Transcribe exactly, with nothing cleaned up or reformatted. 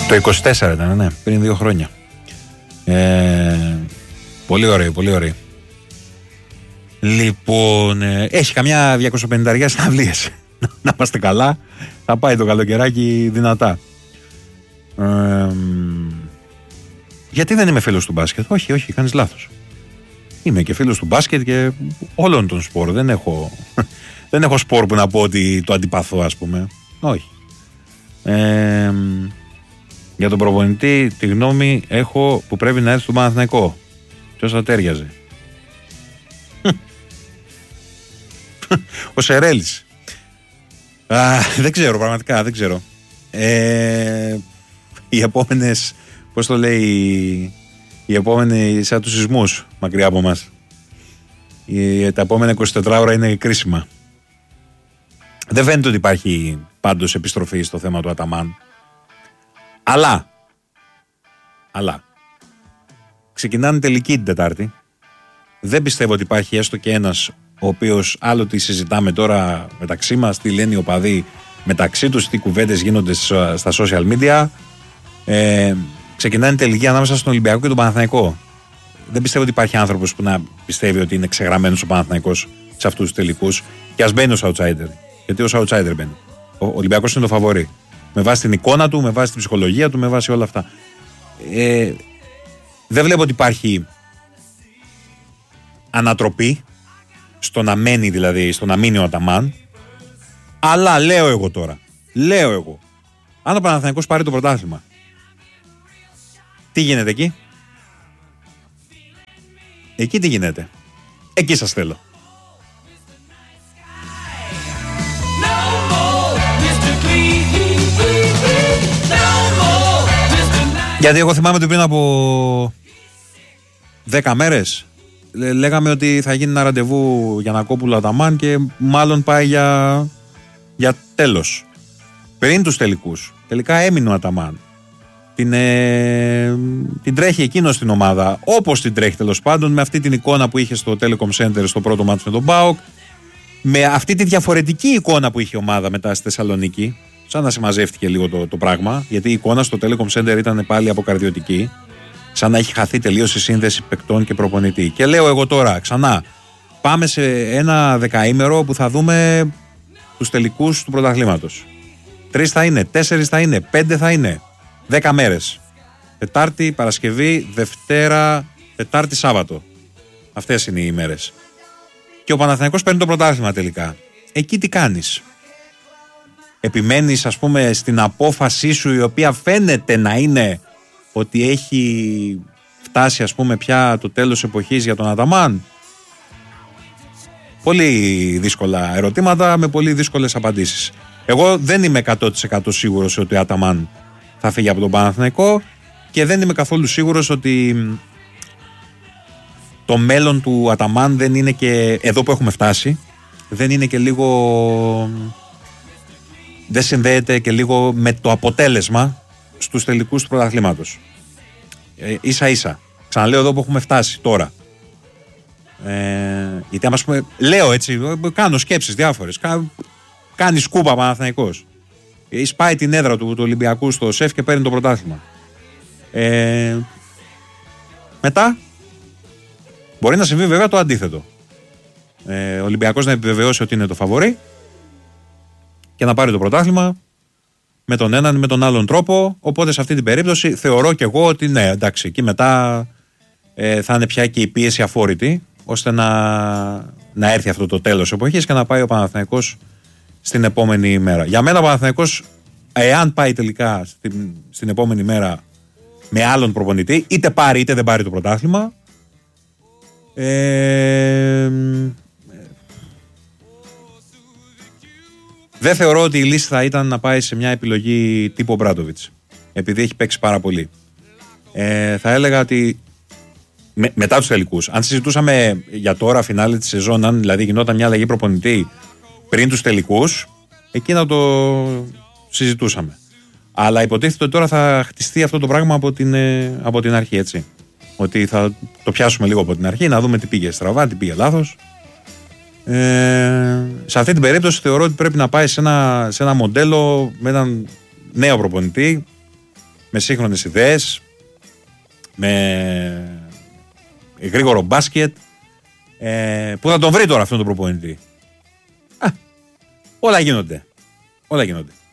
Το είκοσι τέσσερα ήταν, ναι, πριν δύο χρόνια. Ε, πολύ ωραίο, πολύ ωραίο. Λοιπόν, ε, έχει καμιά διακόσια πενήντα συναυλίες. Να είμαστε καλά. Θα πάει το καλοκαιράκι δυνατά. Ε, γιατί δεν είμαι φίλος του μπάσκετ? Όχι, όχι, κάνεις λάθος. Είμαι και φίλος του μπάσκετ και όλων των σπορ. Δεν έχω, δεν έχω σπορ που να πω ότι το αντιπαθώ, ας πούμε. Όχι. Ε, για τον προπονητή τη γνώμη έχω που πρέπει να έρθει στο Παναθηναϊκό. Ποιος θα τέριαζε? Ο Σερέλης. Α, δεν ξέρω, πραγματικά δεν ξέρω. Ε, οι επόμενες, πώς το λέει, οι επόμενοι σαν τους σεισμούς μακριά από μας. Οι, τα επόμενα είκοσι τέσσερις ώρα είναι κρίσιμα. Δεν φαίνεται ότι υπάρχει πάντως επιστροφή στο θέμα του Αταμάν. Αλλά, αλλά, ξεκινάνε τελική την Τετάρτη. Δεν πιστεύω ότι υπάρχει έστω και ένας ο οποίος άλλο τι συζητάμε τώρα μεταξύ μας, τι λένε οι οπαδοί μεταξύ τους, τι κουβέντες γίνονται στα social media. Ε, ξεκινάνε τελική ανάμεσα στον Ολυμπιακό και τον Παναθηναϊκό. Δεν πιστεύω ότι υπάρχει άνθρωπος που να πιστεύει ότι είναι ξεγραμμένος ο Παναθηναϊκός σε αυτούς τους τελικούς και ας μπαίνει ως outsider. Γιατί ως outsider μπαίνει. Ο Ολυμπιακός είναι το φαβορί. Με βάση την εικόνα του, με βάση την ψυχολογία του, με βάση όλα αυτά. Ε, δεν βλέπω ότι υπάρχει ανατροπή στο να μένει, δηλαδή, στο να μείνει ο Αταμάν. Αλλά λέω εγώ τώρα, λέω εγώ, αν ο Παναθηναϊκός πάρει το πρωτάθλημα, τι γίνεται εκεί? Εκεί τι γίνεται? Εκεί σας θέλω. Γιατί εγώ θυμάμαι ότι πριν από δέκα μέρες λέγαμε ότι θα γίνει ένα ραντεβού για Γιαννακόπουλο Αταμάν και μάλλον πάει για, για τέλος. Πριν τους τελικούς. Τελικά έμεινε ο Αταμάν. Την, ε, την τρέχει εκείνο στην ομάδα, όπως την τρέχει τέλος πάντων, με αυτή την εικόνα που είχε στο Telecom Center στο πρώτο μάτς με τον ΠΑΟΚ, με αυτή τη διαφορετική εικόνα που είχε η ομάδα μετά στη Θεσσαλονίκη. Σαν να συμμαζεύτηκε λίγο το, το πράγμα, γιατί η εικόνα στο Telecom Center ήταν πάλι αποκαρδιωτική. Σαν να έχει χαθεί τελείως η σύνδεση παικτών και προπονητή. Και λέω εγώ τώρα ξανά, πάμε σε ένα δεκαήμερο που θα δούμε τους τελικούς του πρωταθλήματος. Τρεις θα είναι, τέσσερις θα είναι, πέντε θα είναι. Δέκα μέρες. Τετάρτη, Παρασκευή, Δευτέρα, Τετάρτη, Σάββατο. Αυτές είναι οι ημέρες. Και ο Παναθηναϊκός παίρνει το πρωτάθλημα τελικά. Εκεί τι κάνεις? Επιμένεις, ας πούμε, στην απόφασή σου, η οποία φαίνεται να είναι ότι έχει φτάσει, ας πούμε, πια το τέλος εποχής για τον Αταμάν? Πολύ δύσκολα ερωτήματα με πολύ δύσκολες απαντήσεις. Εγώ δεν είμαι εκατό τοις εκατό σίγουρος ότι ο Αταμάν θα φύγει από τον Παναθηναϊκό και δεν είμαι καθόλου σίγουρος ότι το μέλλον του Αταμάν δεν είναι και εδώ που έχουμε φτάσει, δεν είναι και λίγο, δεν συνδέεται και λίγο με το αποτέλεσμα στους τελικούς του πρωταθλήματος. Ε, ίσα ίσα. Ξαναλέω εδώ που έχουμε φτάσει τώρα. Ε, γιατί άμα, πούμε, λέω έτσι, κάνω σκέψεις διάφορες. Κα, κάνει σκούπα Παναθηναϊκός. Σπάει την έδρα του, του Ολυμπιακού στο ΣΕΦ και παίρνει το πρωτάθλημα. Ε, μετά μπορεί να συμβεί βέβαια το αντίθετο. Ε, ο Ολυμπιακός να επιβεβαιώσει ότι είναι το φαβορί και να πάρει το πρωτάθλημα με τον έναν ή με τον άλλον τρόπο. Οπότε σε αυτή την περίπτωση θεωρώ και εγώ ότι ναι, εντάξει, εκεί μετά ε, θα είναι πια και η πίεση αφόρητη, ώστε να, να έρθει αυτό το τέλος εποχής και να πάει ο Παναθηναϊκός στην επόμενη μέρα. Για μένα ο Παναθηναϊκός, εάν πάει τελικά στην, στην επόμενη μέρα με άλλον προπονητή, είτε πάρει είτε δεν πάρει το πρωτάθλημα, ε, δεν θεωρώ ότι η λύση θα ήταν να πάει σε μια επιλογή τύπου Μπράντοβιτς, επειδή έχει παίξει πάρα πολύ. Ε, θα έλεγα ότι με, μετά τους τελικούς, αν συζητούσαμε για τώρα φινάλε της σεζόν, αν δηλαδή γινόταν μια αλλαγή προπονητή πριν τους τελικούς, εκεί να το συζητούσαμε. Αλλά υποτίθεται ότι τώρα θα χτιστεί αυτό το πράγμα από την, από την αρχή, έτσι. Ότι θα το πιάσουμε λίγο από την αρχή, να δούμε τι πήγε στραβά, τι πήγε λάθος. Ε, σε αυτή την περίπτωση θεωρώ ότι πρέπει να πάει σε ένα, σε ένα μοντέλο με έναν νέο προπονητή, με σύγχρονες ιδέες, με γρήγορο μπάσκετ. Ε, που θα τον βρει τώρα αυτόν τον προπονητή. Α, όλα γίνονται. Όλα γίνονται.